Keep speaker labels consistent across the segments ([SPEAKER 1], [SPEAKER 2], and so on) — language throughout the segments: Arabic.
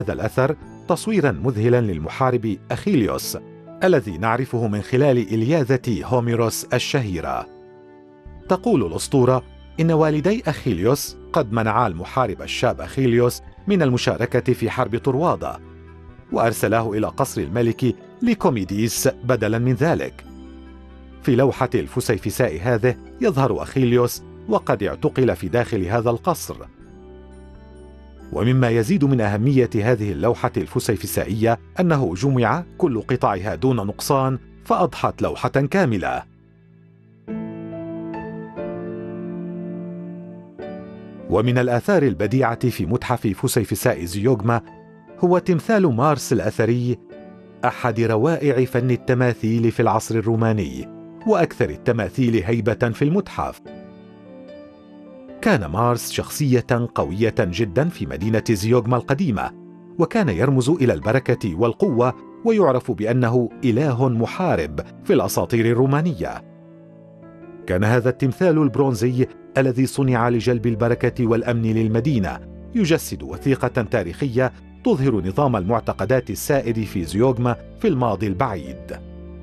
[SPEAKER 1] هذا الأثر تصويراً مذهلاً للمحارب أخيليوس الذي نعرفه من خلال إلياذة هوميروس الشهيرة. تقول الأسطورة إن والدي أخيليوس قد منعا المحارب الشاب أخيليوس من المشاركة في حرب طروادة، وأرسلاه إلى قصر الملك ليكوميديس بدلاً من ذلك. في لوحة الفسيفساء هذه يظهر أخيليوس وقد اعتقل في داخل هذا القصر. ومما يزيد من أهمية هذه اللوحة الفسيفسائية أنه جمع كل قطعها دون نقصان فأضحت لوحة كاملة. ومن الآثار البديعة في متحف فسيفساء زيوغما هو تمثال مارس الأثري، أحد روائع فن التماثيل في العصر الروماني وأكثر التماثيل هيبة في المتحف. كان مارس شخصية قوية جدا في مدينة زيوغما القديمة، وكان يرمز إلى البركة والقوة، ويعرف بأنه إله محارب في الأساطير الرومانية. كان هذا التمثال البرونزي الذي صنع لجلب البركة والأمن للمدينة يجسد وثيقة تاريخية تظهر نظام المعتقدات السائد في زيوغما في الماضي البعيد.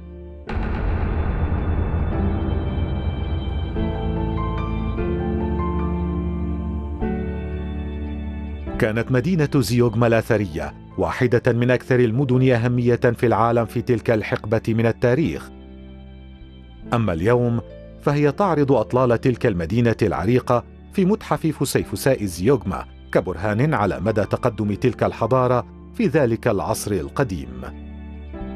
[SPEAKER 1] كانت مدينة زيوغما الأثرية واحدة من أكثر المدن أهمية في العالم في تلك الحقبة من التاريخ. أما اليوم فهي تعرض أطلال تلك المدينة العريقة في متحف فسيفساء زيوغما كبرهان على مدى تقدم تلك الحضارة في ذلك العصر القديم.